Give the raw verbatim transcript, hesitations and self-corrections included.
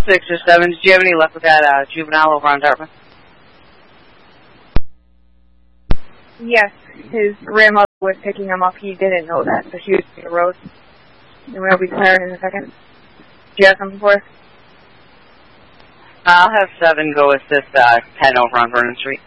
six or seven. Did you have any luck with that uh, juvenile over on Dartmouth? Yes, his grandmother was picking him up. He didn't know that, so she was taking a road. And we'll be clearing in a second. Do you have something for us? I'll have seven go assist uh, ten over on Vernon Street.